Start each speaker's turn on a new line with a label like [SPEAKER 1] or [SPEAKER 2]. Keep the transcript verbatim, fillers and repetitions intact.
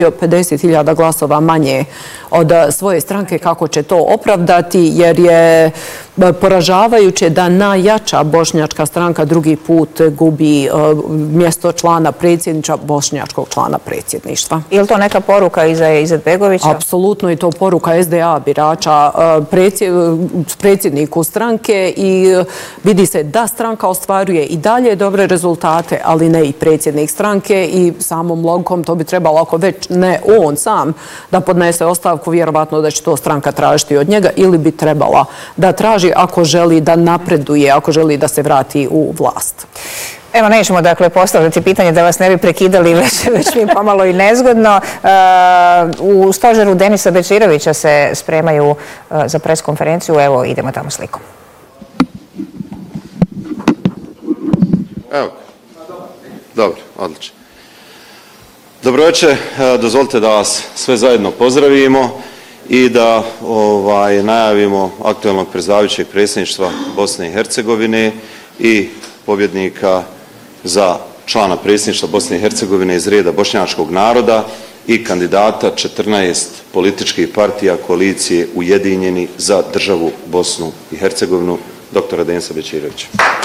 [SPEAKER 1] pedeset hiljada glasova manje od svoje stranke, kako će to opravdati, jer je poražavajuće da najjača bošnjačka stranka drugi put gubi mjesto člana predsjedniča bošnjačkog člana predsjedništva.
[SPEAKER 2] Je li to neka poruka iza Izetbegovića?
[SPEAKER 1] Apsolutno je to poruka S D A birača predsjedniku stranke i vidi se da stranka ostvaruje i dalje dobre rezultate, ali ne i predsjednik stranke i samom logikom to bi trebalo, ako već ne on sam, da podnese ostavku, vjerovatno da će to stranka tražiti od njega ili bi trebala da traži ako želi da napreduje, ako želi da se vrati u vlast.
[SPEAKER 2] Evo, nećemo dakle postavljati pitanje da vas ne bi prekidali, već, već mi pomalo i nezgodno. U stožeru Denisa Bečirovića se spremaju za preskonferenciju. Evo, idemo tamo slikom.
[SPEAKER 3] Evo. Dobro, odlično. Dobro večer, dozvolite da vas sve zajedno pozdravimo i da ovaj, najavimo aktualnog predsjedavajućeg predsjedništva Bosne i Hercegovine i pobjednika za člana predsjedništva Bosne i Hercegovine iz reda bošnjačkog naroda i kandidata četrnaest političkih partija koalicije Ujedinjeni za državu Bosnu i Hercegovinu, doktora Denisa Bečirovića.